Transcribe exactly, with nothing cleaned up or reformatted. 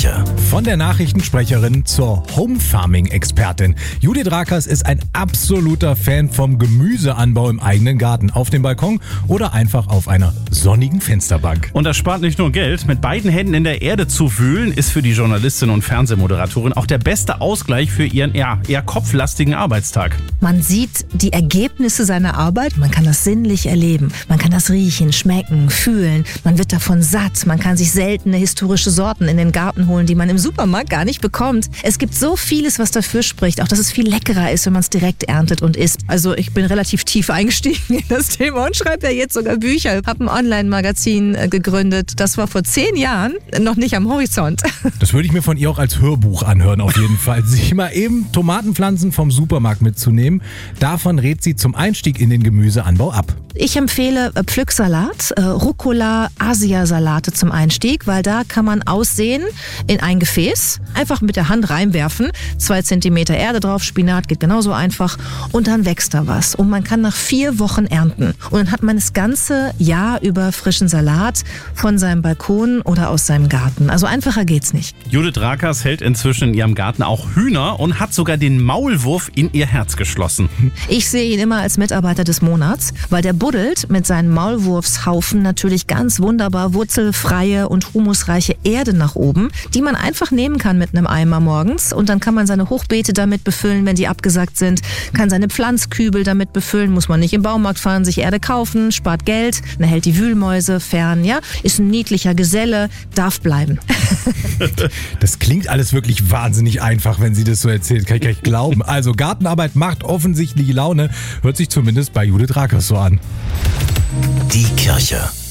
Kirche. Von der Nachrichtensprecherin zur Home-Farming-Expertin. Judith Rakers ist ein absoluter Fan vom Gemüseanbau im eigenen Garten, auf dem Balkon oder einfach auf einer sonnigen Fensterbank. Und das spart nicht nur Geld. Mit beiden Händen in der Erde zu wühlen, ist für die Journalistin und Fernsehmoderatorin auch der beste Ausgleich für ihren ja, eher kopflastigen Arbeitstag. Man sieht die Ergebnisse seiner Arbeit, man kann das sinnlich erleben, man kann das riechen, schmecken, fühlen, man wird davon satt, man kann sich seltene historische Sorten in den Garten holen, die man im Supermarkt gar nicht bekommt. Es gibt so vieles, was dafür spricht, auch dass es viel leckerer ist, wenn man es direkt erntet und isst. Also ich bin relativ tief eingestiegen in das Thema und schreibe ja jetzt sogar Bücher. Ich habe ein Online-Magazin gegründet, das war vor zehn Jahren noch nicht am Horizont. Das würde ich mir von ihr auch als Hörbuch anhören, auf jeden Fall. Sich mal eben Tomatenpflanzen vom Supermarkt mitzunehmen, davon rät sie zum Einstieg in den Gemüseanbau ab. Ich empfehle Pflücksalat, äh, Rucola, Asiasalate zum Einstieg, weil da kann man aussehen in ein Gefäß, einfach mit der Hand reinwerfen, zwei Zentimeter Erde drauf, Spinat geht genauso einfach und dann wächst da was. Und man kann nach vier Wochen ernten. Und dann hat man das ganze Jahr über frischen Salat von seinem Balkon oder aus seinem Garten. Also einfacher geht's nicht. Judith Rakers hält inzwischen in ihrem Garten auch Hühner und hat sogar den Maulwurf in ihr Herz geschlossen. Ich sehe ihn immer als Mitarbeiter des Monats, weil der buddelt mit seinen Maulwurfshaufen natürlich ganz wunderbar wurzelfreie und humusreiche Erde nach oben, die man einfach nehmen kann mit einem Eimer morgens und dann kann man seine Hochbeete damit befüllen, wenn die abgesagt sind, kann seine Pflanzkübel damit befüllen, muss man nicht im Baumarkt fahren, sich Erde kaufen, spart Geld, dann hält die Wühlmäuse fern, ja, ist ein niedlicher Geselle, darf bleiben. Das klingt alles wirklich wahnsinnig einfach, wenn sie das so erzählt, kann ich gar nicht glauben. Also Gartenarbeit macht offensichtlich Laune, hört sich zumindest bei Judith Rakers so an. Die Kirche.